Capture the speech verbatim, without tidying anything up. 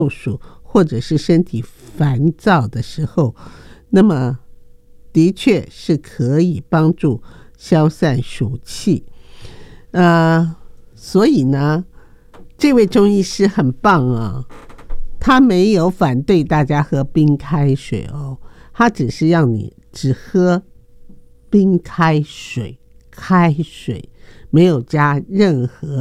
暑或者是身体烦躁的时候，那么的确是可以帮助消散暑气。呃，所以呢，这位中医师很棒啊，他没有反对大家喝冰开水哦，他只是让你只喝冰开水，开水没有加任何